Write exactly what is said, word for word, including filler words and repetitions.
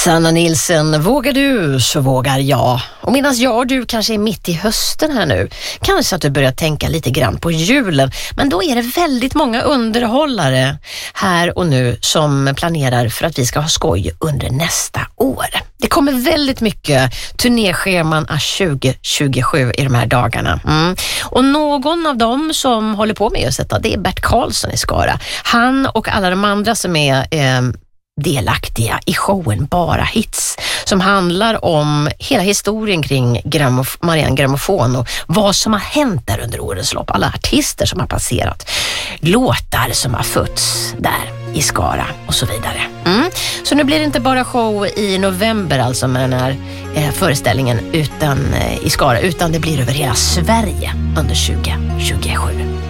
Sanna Nilsson, vågar du så vågar jag. Och medan jag och du kanske är mitt i hösten här nu, kanske att du börjar tänka lite grann på julen. Men då är det väldigt många underhållare här och nu som planerar för att vi ska ha skoj under nästa år. Det kommer väldigt mycket turnéscheman tjugo tjugosju i de här dagarna. Mm. Och någon av dem som håller på med just detta, det är Bert Karlsson i Skara. Han och alla de andra som är eh, delaktiga i showen Bara Hits, som handlar om hela historien kring Gramof- Marianne Grammofon och vad som har hänt där under årens lopp. Alla artister som har passerat, låtar som har fötts där i Skara och så vidare. Mm. Så nu blir det inte bara show i november alltså med den här eh, föreställningen utan, eh, i Skara, utan det blir över hela Sverige under tjugo tjugosju.